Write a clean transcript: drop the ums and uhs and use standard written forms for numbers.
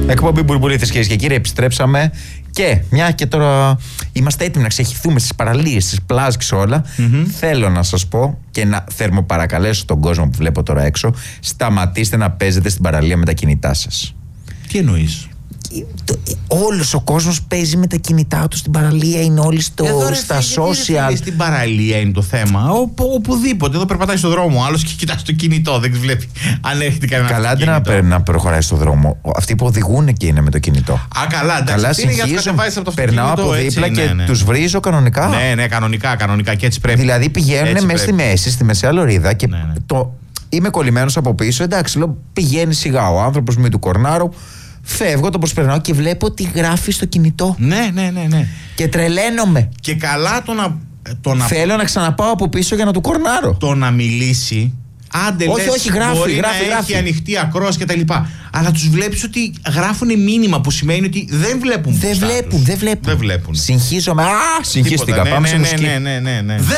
Εκπομπή Μπουρμπουλίτες, κυρίες και κύριοι, επιστρέψαμε. Και μια και τώρα είμαστε έτοιμοι να ξεχυθούμε στις παραλίες, στις πλάζ και όλα. Θέλω να σας πω και να θερμοπαρακαλέσω τον κόσμο που βλέπω τώρα έξω, σταματήστε να παίζετε στην παραλία με τα κινητά σας. Τι εννοείς? Όλος ο κόσμος παίζει με τα κινητά του στην παραλία, είναι όλοι στα social. Στην παραλία είναι το θέμα. Οπουδήποτε. Εδώ περπατάει στον δρόμο, άλλος και κοιτάει το κινητό. Δεν βλέπει αν έρχεται κανένα. Καλά, αντί να προχωράει στον δρόμο. Αυτοί που οδηγούν και είναι με το κινητό. Α, καλά, εντάξει. Καλά, συνεχίζω. Περνάω από δίπλα και τους βρίζω κανονικά. Ναι, κανονικά και έτσι πρέπει. Δηλαδή πηγαίνουν μέσα στη μέση, στη μεσαία λωρίδα και είμαι κολλημένος από πίσω. Εντάξει, λέω πηγαίνει σιγά ο άνθρωπος, μην του κορνάρω. Φεύγω, το προσπερνάω και βλέπω ότι γράφει στο κινητό. Ναι. Και τρελαίνομαι. Και καλά το να. Θέλω να ξαναπάω από πίσω για να του κορνάρω. Το να μιλήσει. Άντε, όχι, γράφει. Μπορεί να έχει ανοιχτή ακρόαση και τα λοιπά. Αλλά τους βλέπεις ότι γράφουν μήνυμα που σημαίνει ότι δεν βλέπουν. Δεν βλέπουν. Δεν βλέπουν. Συγχύζομαι. Συγχύστηκα. Πάμε σε μουσική. Ναι.